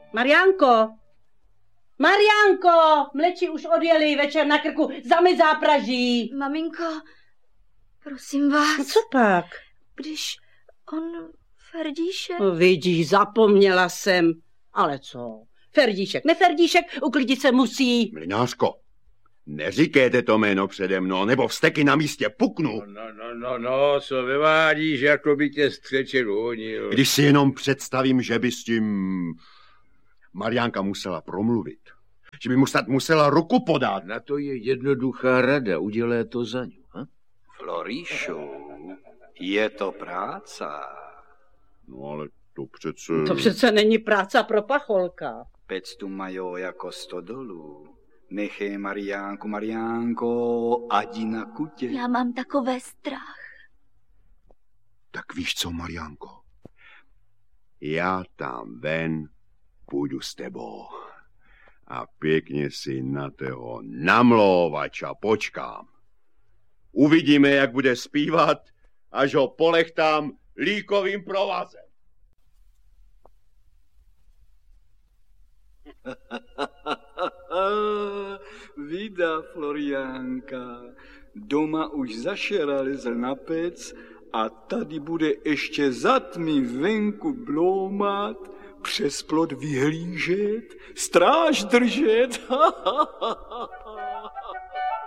Mariánko! Mariánko! Mleči už odjeli, večer na krku, zamy zápraží. Maminko, prosím vás. No co pak? Když on, Ferdíšek... No vidíš, zapomněla jsem. Ale co? Ferdíšek, neferdíšek, uklidit se musí. Mlynářko, neříkejte to jméno přede mnou, nebo vzteky na místě puknu. No, co vyvádíš, jako by tě střečil honil. Když si jenom představím, že by s tím Mariánka musela promluvit, že by mu snad musela ruku podat. Na to je jednoduchá rada, udělej to za ňu. Ha? Floríšu, je to práce. No ale to přece... To přece není práce pro pacholka. Pec tu majou jako 100 dolů. Nechej Mariánko, adi na kutě. Já mám takové strach. Tak víš co, Mariánko? Já tam ven půjdu s tebou a pěkně si na toho namlouvača počkám. Uvidíme, jak bude zpívat, až ho polechtám líkovým provazem. Vida, Floriánka, doma už zašera lezl na pec a tady bude ještě za tmy venku bloumat, přes plot vyhlížet, stráž držet.